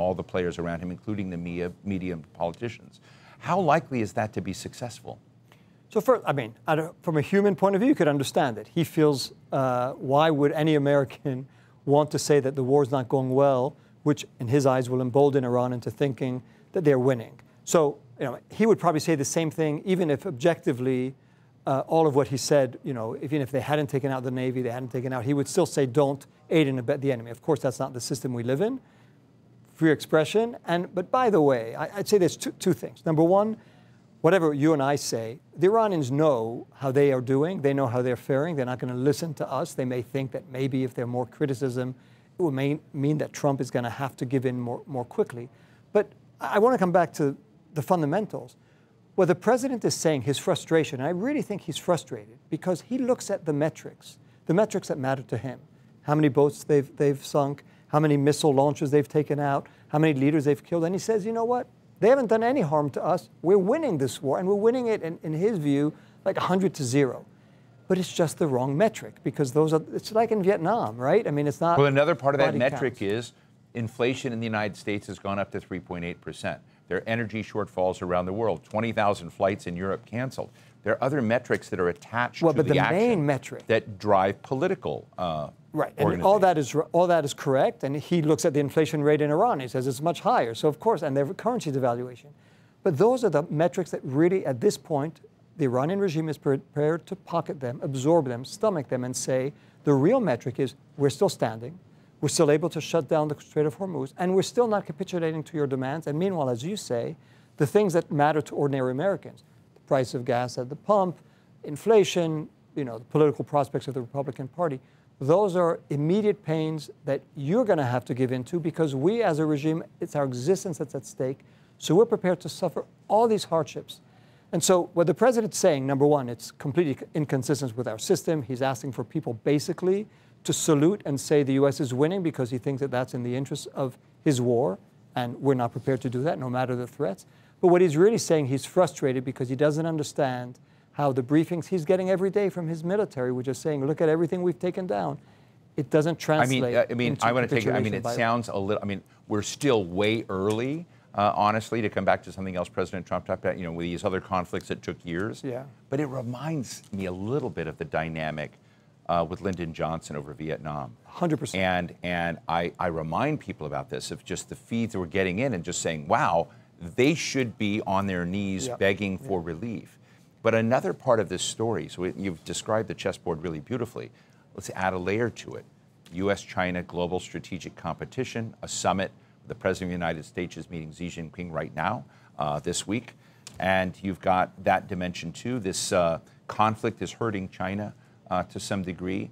all the players around him, including the media and politicians. How likely is that to be successful? So first, I mean, from a human point of view, you could understand it. He feels, why would any American want to say that the war is not going well, which in his eyes will embolden Iran into thinking that they're winning. So, you know, he would probably say the same thing, even if objectively, all of what he said, you know, even if they hadn't taken out the Navy, they hadn't taken out, he would still say, don't aid and abet the enemy. Of course, that's not the system we live in. Free expression. But by the way, I'd say there's two things. Number one, whatever you and I say, the Iranians know how they are doing. They know how they're faring. They're not going to listen to us. They may think that maybe if there's more criticism, it will mean that Trump is going to have to give in more quickly. But I want to come back to the fundamentals. What the president is saying, his frustration, and I really think he's frustrated because he looks at the metrics that matter to him. How many boats they've sunk, how many missile launches they've taken out, how many leaders they've killed. And he says, you know what? They haven't done any harm to us. We're winning this war, and we're winning it, in his view, like 100-0. But it's just the wrong metric because it's like in Vietnam, right? I mean, it's not. Well, another part of that metric is inflation in the United States has gone up to 3.8%. There are energy shortfalls around the world. 20,000 flights in Europe canceled. There are other metrics that are attached to the action main metric that drive political right, and all that is correct. And he looks at the inflation rate in Iran. He says it's much higher. So of course, and their currency devaluation. But those are the metrics that really, at this point, the Iranian regime is prepared to pocket them, absorb them, stomach them, and say the real metric is we're still standing. We're still able to shut down the Strait of Hormuz, and we're still not capitulating to your demands. And meanwhile, as you say, the things that matter to ordinary Americans, the price of gas at the pump, inflation, you know, the political prospects of the Republican Party, those are immediate pains that you're going to have to give into because we as a regime, it's our existence that's at stake. So we're prepared to suffer all these hardships. And so what the president's saying, number one, it's completely inconsistent with our system. He's asking for people basically to salute and say the U.S. is winning because he thinks that that's in the interest of his war, and we're not prepared to do that, no matter the threats. But what he's really saying, he's frustrated because he doesn't understand how the briefings he's getting every day from his military, which is saying, look at everything we've taken down. It doesn't translate. I want to take. It sounds a little. We're still way early, honestly, to come back to something else President Trump talked about. You know, with these other conflicts that took years. Yeah. But it reminds me a little bit of the dynamic with Lyndon Johnson over Vietnam. 100%. And I remind people about this, of just the feeds that we're getting in and just saying, wow, they should be on their knees begging for relief. But another part of this story, so you've described the chessboard really beautifully. Let's add a layer to it. U.S.-China global strategic competition, a summit. The President of the United States is meeting Xi Jinping right now, this week. And you've got that dimension too. This conflict is hurting China to some degree.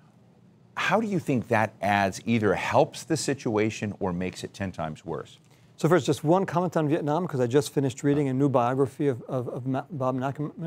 How do you think that either helps the situation or makes it 10 times worse? So first, just one comment on Vietnam, because I just finished reading a new biography of Bob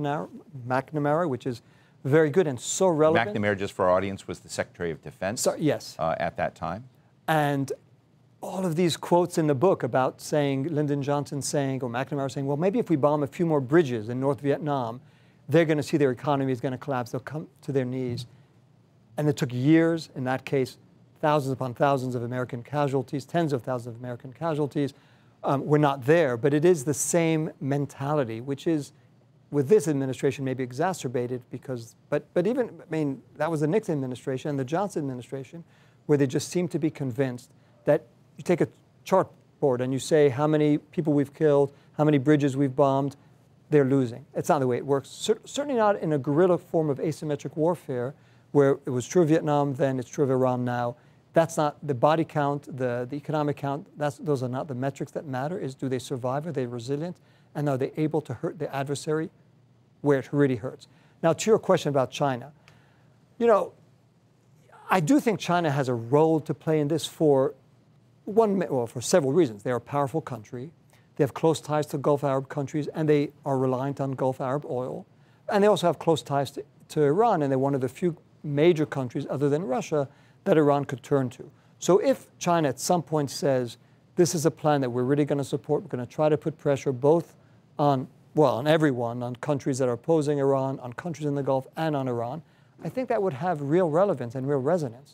McNamara, which is very good and so relevant. McNamara, just for our audience, was the Secretary of Defense at that time. And all of these quotes in the book about saying, Lyndon Johnson saying, or McNamara saying, well, maybe if we bomb a few more bridges in North Vietnam, they're going to see their economy is going to collapse. They'll come to their knees. And it took years, in that case, thousands upon thousands of American casualties, tens of thousands of American casualties. We're not there, but it is the same mentality, which is, with this administration, maybe exacerbated because, but even, I mean, that was the Nixon administration and the Johnson administration, where they just seem to be convinced that you take a chartboard and you say how many people we've killed, how many bridges we've bombed, they're losing. It's not the way it works. Certainly not in a guerrilla form of asymmetric warfare, where it was true of Vietnam then, it's true of Iran now. That's not the body count, the economic count, those are not the metrics that matter. Is do they survive, are they resilient, and are they able to hurt the adversary where it really hurts? Now, to your question about China, you know, I do think China has a role to play in this for several reasons. They're a powerful country. They have close ties to Gulf Arab countries, and they are reliant on Gulf Arab oil. And they also have close ties to Iran, and they're one of the few major countries, other than Russia, that Iran could turn to. So if China at some point says, this is a plan that we're really going to support, we're going to try to put pressure both on, well, on everyone, on countries that are opposing Iran, on countries in the Gulf, and on Iran, I think that would have real relevance and real resonance.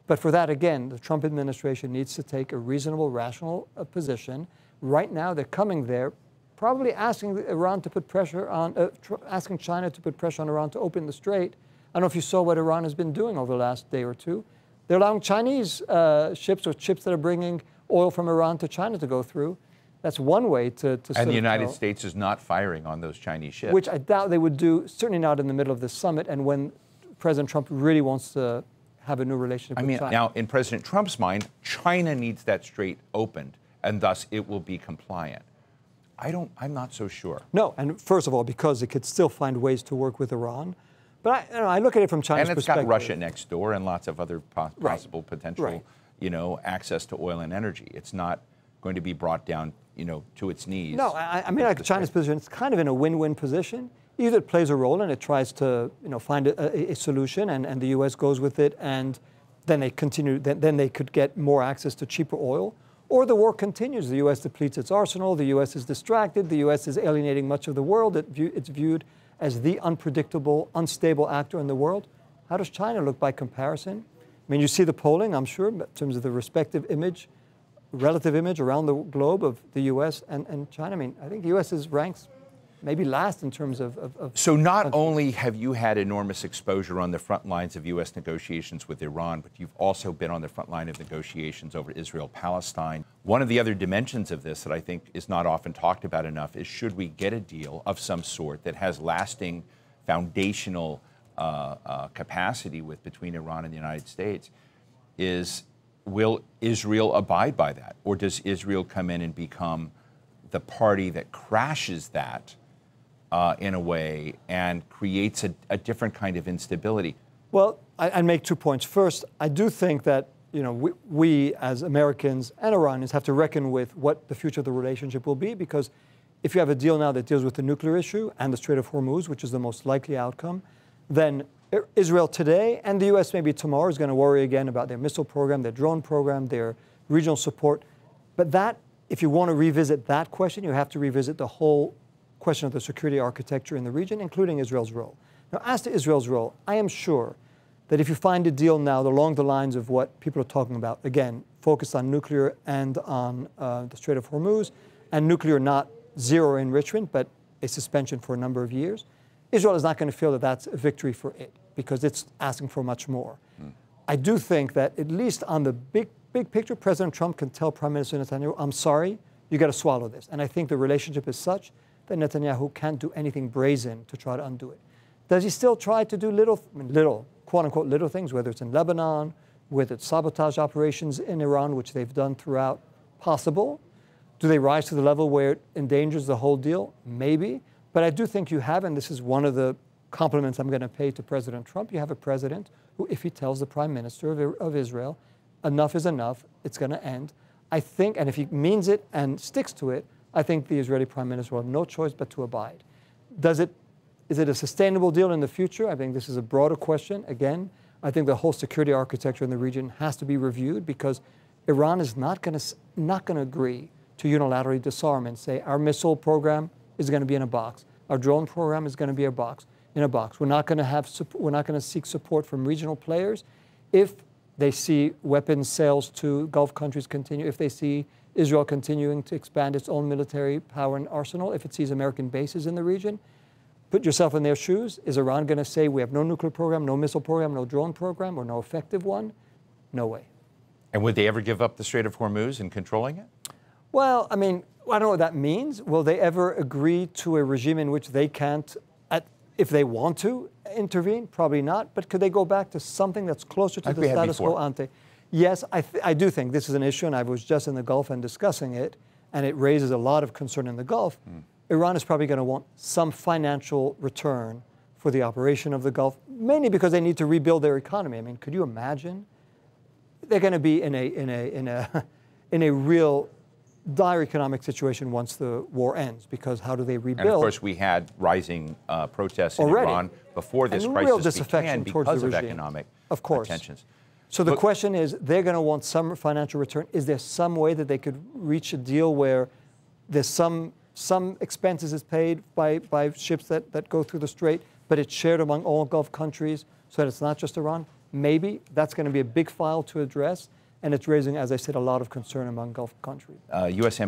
But for that, again, the Trump administration needs to take a reasonable, rational position. Right now, they're coming there, probably asking Iran to put pressure on, asking China to put pressure on Iran to open the strait. I don't know if you saw what Iran has been doing over the last day or two. They're allowing Chinese ships or ships that are bringing oil from Iran to China to go through. That's one way to and the United States is not firing on those Chinese ships. Which I doubt they would do, certainly not in the middle of the summit and when President Trump really wants to have a new relationship with China. Now, in President Trump's mind, China needs that strait opened, and thus it will be compliant. I'm not so sure. No, and first of all, because it could still find ways to work with Iran. But I look at it from China's perspective. And it's got Russia next door and lots of other possible potential, access to oil and energy. It's not going to be brought down, to its knees. No, I mean, like China's position, it's kind of in a win-win position. Either it plays a role and it tries to, find a solution, and the U.S. goes with it, and then they continue. Then they could get more access to cheaper oil, or the war continues. The U.S. depletes its arsenal. The U.S. is distracted. The U.S. is alienating much of the world. It's viewed as the unpredictable, unstable actor in the world. How does China look by comparison? I mean, you see the polling, I'm sure, in terms of the respective image, relative image around the globe of the U.S. and China. I mean, I think the U.S. ranks maybe last in terms of So not only have you had enormous exposure on the front lines of U.S. negotiations with Iran, but you've also been on the front line of negotiations over Israel-Palestine. One of the other dimensions of this that I think is not often talked about enough is, should we get a deal of some sort that has lasting foundational capacity between Iran and the United States, will Israel abide by that? Or does Israel come in and become the party that crashes that in a way and creates a different kind of instability? Well, I'd make 2 points. First, I do think that we as Americans and Iranians have to reckon with what the future of the relationship will be, because if you have a deal now that deals with the nuclear issue and the Strait of Hormuz, which is the most likely outcome, then Israel today and the U.S. maybe tomorrow is going to worry again about their missile program, their drone program, their regional support. But that, if you want to revisit that question, you have to revisit the whole question of the security architecture in the region, including Israel's role. Now, as to Israel's role, I am sure that if you find a deal now along the lines of what people are talking about, again, focused on nuclear and on the Strait of Hormuz, and nuclear not zero enrichment, but a suspension for a number of years, Israel is not going to feel that that's a victory for it, because it's asking for much more. I do think that at least on the big picture, President Trump can tell Prime Minister Netanyahu, I'm sorry, you got to swallow this. And I think the relationship is such that Netanyahu can't do anything brazen to try to undo it. Does he still try to do little, quote-unquote, little things, whether it's in Lebanon, whether it's sabotage operations in Iran, which they've done throughout? Possible. Do they rise to the level where it endangers the whole deal? Maybe. But I do think you have, and this is one of the compliments I'm going to pay to President Trump, you have a president who, if he tells the Prime Minister of Israel, enough is enough, it's going to end, I think, and if he means it and sticks to it, I think the Israeli Prime Minister will have no choice but to abide. Is it a sustainable deal in the future? I think this is a broader question. Again, I think the whole security architecture in the region has to be reviewed, because Iran is not going to agree to unilaterally disarm and say our missile program is going to be in a box, our drone program is going to be in a box. We're not going to seek support from regional players if they see weapons sales to Gulf countries continue, if they see Israel continuing to expand its own military power and arsenal, if it sees American bases in the region. Put yourself in their shoes. Is Iran going to say we have no nuclear program, no missile program, no drone program, or no effective one? No way. And would they ever give up the Strait of Hormuz and controlling it? Well, I mean, I don't know what that means. Will they ever agree to a regime in which they can't, if they want to, intervene? Probably not. But could they go back to something that's closer to the status quo ante? Yes, I do think this is an issue, and I was just in the Gulf and discussing it, and it raises a lot of concern in the Gulf. Iran is probably going to want some financial return for the operation of the Gulf, mainly because they need to rebuild their economy. I mean, could you imagine? They're going to be in a real dire economic situation once the war ends, because how do they rebuild? And of course, we had rising protests in Iran before this crisis began because of economic tensions. So the question is, they're going to want some financial return. Is there some way that they could reach a deal where there's some expenses is paid by ships that go through the strait, but it's shared among all Gulf countries so that it's not just Iran? maybe that's going to be a big file to address, and it's raising, as I said, a lot of concern among Gulf countries. U.S.